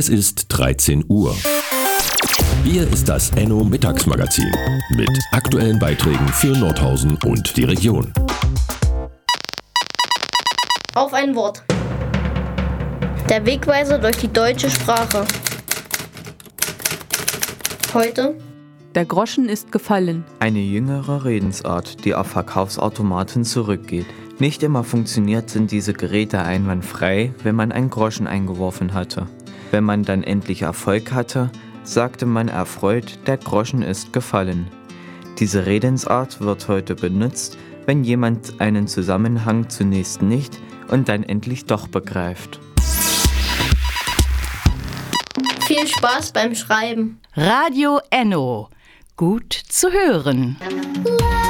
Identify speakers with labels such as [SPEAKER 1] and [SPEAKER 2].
[SPEAKER 1] Es ist 13 Uhr. Hier ist das Enno Mittagsmagazin mit aktuellen Beiträgen für Nordhausen und die Region.
[SPEAKER 2] Auf ein Wort. Der Wegweiser durch die deutsche Sprache. Heute:
[SPEAKER 3] Der Groschen ist gefallen.
[SPEAKER 4] Eine jüngere Redensart, die auf Verkaufsautomaten zurückgeht. Nicht immer funktionierten diese Geräte einwandfrei, wenn man einen Groschen eingeworfen hatte. Wenn man dann endlich Erfolg hatte, sagte man erfreut, der Groschen ist gefallen. Diese Redensart wird heute benutzt, wenn jemand einen Zusammenhang zunächst nicht und dann endlich doch begreift.
[SPEAKER 2] Viel Spaß beim Schreiben.
[SPEAKER 5] Radio Enno. Gut zu hören.